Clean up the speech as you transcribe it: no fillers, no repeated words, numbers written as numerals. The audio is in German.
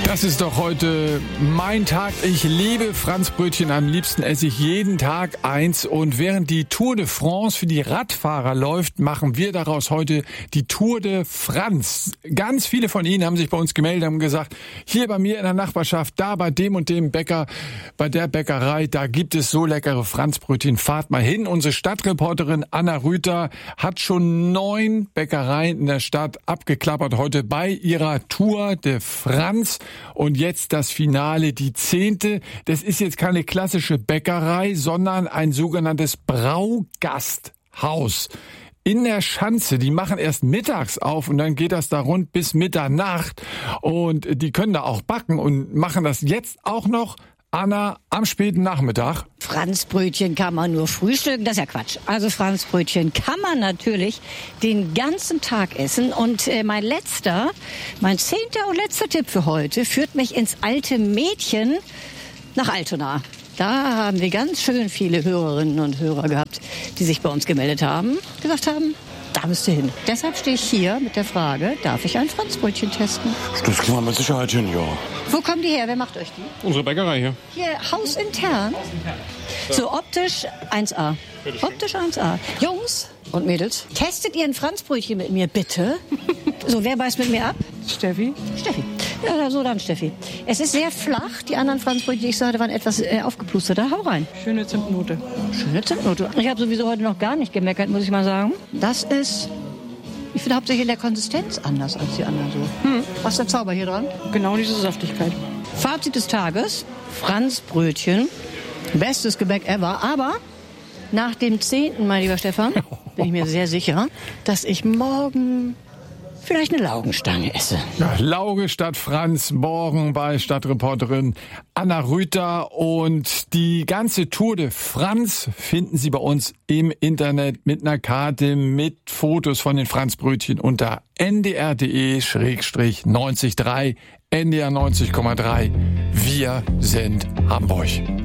Das ist doch heute mein Tag. Ich liebe Franzbrötchen. Am liebsten esse ich jeden Tag eins. Und während die Tour de France für die Radfahrer läuft, machen wir daraus heute die Tour de Franz. Ganz viele von Ihnen haben sich bei uns gemeldet, haben gesagt, hier bei mir in der Nachbarschaft, da bei dem und dem Bäcker, bei der Bäckerei, da gibt es so leckere Franzbrötchen. Fahrt mal hin. Unsere Stadtreporterin Anna Rüther hat schon 9 Bäckereien in der Stadt abgeklappert heute bei ihrer Tour de Franz. Und jetzt das Finale, die 10. Das ist jetzt keine klassische Bäckerei, sondern ein sogenanntes Braugasthaus in der Schanze. Die machen erst mittags auf und dann geht das da rund bis Mitternacht. Und die können da auch backen und machen das jetzt auch noch, Anna, am späten Nachmittag. Franzbrötchen kann man nur frühstücken, das ist ja Quatsch. Also Franzbrötchen kann man natürlich den ganzen Tag essen. Und mein 10. und letzter Tipp für heute führt mich ins alte Mädchen nach Altona. Da haben wir ganz schön viele Hörerinnen und Hörer gehabt, die sich bei uns gemeldet haben, gesagt haben, da müsst ihr hin. Deshalb stehe ich hier mit der Frage, darf ich ein Franzbrötchen testen? Das kriegen wir mit Sicherheit hin, ja. Wo kommen die her? Wer macht euch die? Unsere Bäckerei hier. Hier, hausintern? So optisch 1A. Optisch 1A. Jungs und Mädels, testet ihr ein Franzbrötchen mit mir, bitte? So, wer beißt mit mir ab? Steffi. Steffi. Ja, so dann, Steffi. Es ist sehr flach. Die anderen Franzbrötchen, die ich sagte, waren etwas aufgeplusterter. Hau rein. Schöne Zimtnote. Schöne Zimtnote. Ich habe sowieso heute noch gar nicht gemeckert, muss ich mal sagen. Das ist, ich finde hauptsächlich in der Konsistenz anders als die anderen so. Was ist der Zauber hier dran? Genau diese Saftigkeit. Fazit des Tages, Franzbrötchen, bestes Gebäck ever, aber nach dem 10., mein lieber Stefan, bin ich mir sehr sicher, dass ich morgen vielleicht eine Laugenstange esse. Ja, Lauge statt Franz, morgen bei Stadtreporterin Anna Rüther. Und die ganze Tour de France finden Sie bei uns im Internet mit einer Karte, mit Fotos von den Franzbrötchen unter ndr.de/90.3, NDR 90,3. Wir sind Hamburg.